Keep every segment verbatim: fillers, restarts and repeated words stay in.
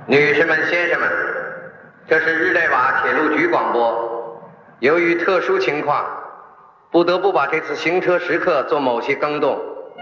女士们、先生们，这是日内瓦铁路局广播。由于特殊情况，不得不把这次行车时刻做某些更动。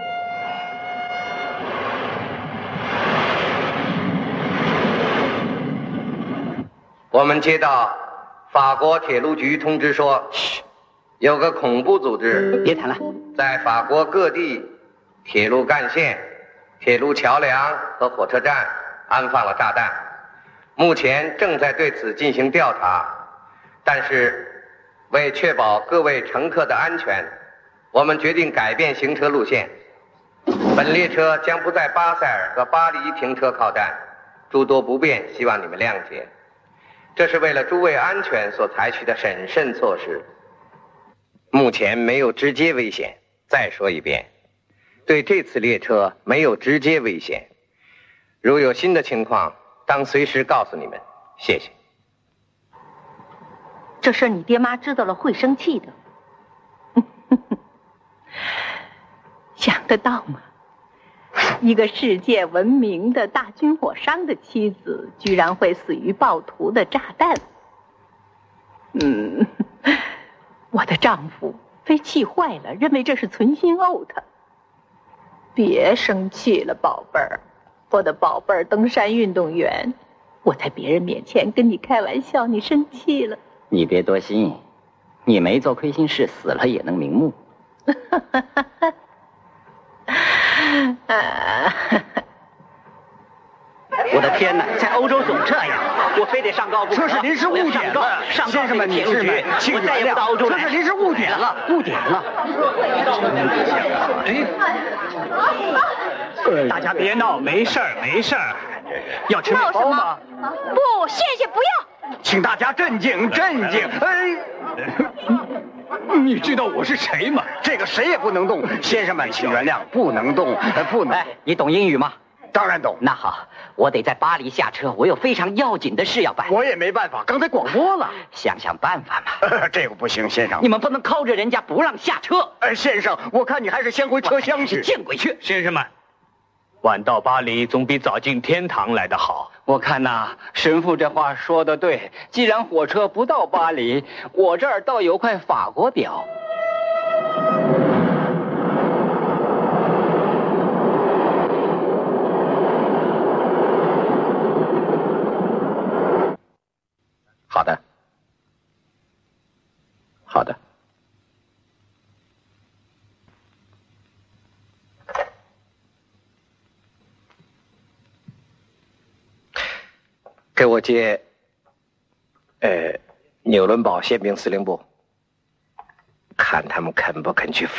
我们接到法国铁路局通知说，有个恐怖组织， 别谈了， 在法国各地铁路干线、铁路桥梁和火车站安放了炸弹，目前正在对此进行调查。但是为确保各位乘客的安全，我们决定改变行车路线。本列车将不在巴塞尔和巴黎停车靠站，诸多不便希望你们谅解。这是为了诸位安全所采取的审慎措施，目前没有直接危险。再说一遍，对这次列车没有直接危险。如有新的情况，当随时告诉你们。谢谢。 这事你爹妈知道了会生气的。想得到吗？一个世界闻名的大军火商的妻子，居然会死于暴徒的炸弹。嗯，我的丈夫非气坏了，认为这是存心怄他。别生气了，宝贝儿，我的宝贝儿登山运动员。我在别人面前跟你开玩笑，你生气了。 你别多心，你没做亏心事，死了也能瞑目。我的天哪，在欧洲总这样，我非得上告不可。 这是临时误点了， 上告先生们、女士们，请我再也不到欧洲来。 这是临时误点了，误点了。 哎，大家别闹，没事儿，没事儿。要吃面包吗？ 不，谢谢，不要。 请大家镇静，镇静。哎， 你知道我是谁吗？ 这个谁也不能动。先生们，请原谅，不能动，不能。 哎，你懂英语吗？ 当然懂。 那好，我得在巴黎下车，我有非常要紧的事要办。 我也没办法，刚才广播了。 想想办法嘛。 这个不行，先生。 你们不能靠着人家不让下车。 哎，先生，我看你还是先回车厢去。 见鬼去！ 先生们，晚到巴黎总比早进天堂来得好。 我看呐，神父这话说得对。既然火车不到巴黎，我这儿倒有块法国表。 好的，好的。给我接，呃，纽伦堡宪兵司令部，看他们肯不肯去